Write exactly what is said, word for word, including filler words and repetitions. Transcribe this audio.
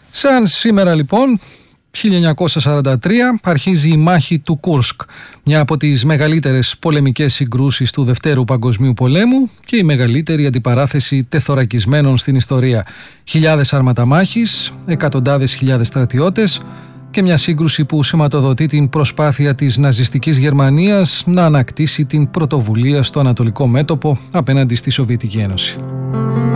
Σαν σήμερα λοιπόν, χίλια εννιακόσια σαράντα τρία, αρχίζει η μάχη του Κούρσκ, μια από τις μεγαλύτερες πολεμικές συγκρούσεις του Δευτέρου Παγκοσμίου Πολέμου και η μεγαλύτερη αντιπαράθεση τεθωρακισμένων στην ιστορία. Χιλιάδες άρματα μάχης, εκατοντάδες χιλιάδες στρατιώτες και μια σύγκρουση που σηματοδοτεί την προσπάθεια της ναζιστικής Γερμανίας να ανακτήσει την πρωτοβουλία στο ανατολικό μέτωπο απέναντι στη Σοβιετική Ένωση.